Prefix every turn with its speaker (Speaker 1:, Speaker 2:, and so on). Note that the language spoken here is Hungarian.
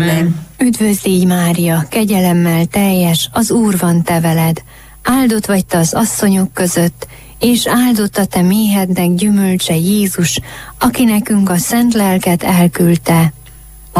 Speaker 1: Üdvözlégy Mária, kegyelemmel teljes, az Úr van te veled. Áldott vagy te az asszonyok között, és áldott a te méhednek gyümölcse Jézus, aki nekünk a szent lelket elküldte.